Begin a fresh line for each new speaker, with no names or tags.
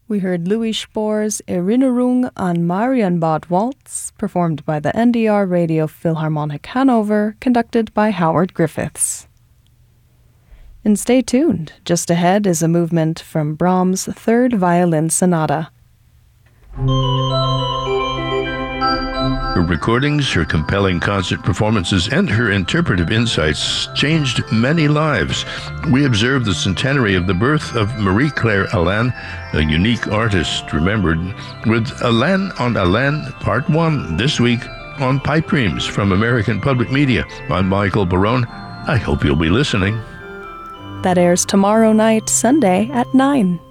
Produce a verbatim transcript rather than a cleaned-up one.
We heard Louis Spohr's Erinnerung an Marienbad Waltz, performed by the N D R Radio Philharmonic Hanover, conducted by Howard Griffiths. And stay tuned. Just ahead is a movement from Brahms' Third Violin Sonata.
Her recordings, her compelling concert performances, and her interpretive insights changed many lives. We observe the centenary of the birth of Marie-Claire Alain, a unique artist remembered, with Alain on Alain Part one this week on Pipe Dreams from American Public Media. I'm Michael Barone. I hope you'll be listening.
That airs tomorrow night, Sunday at nine.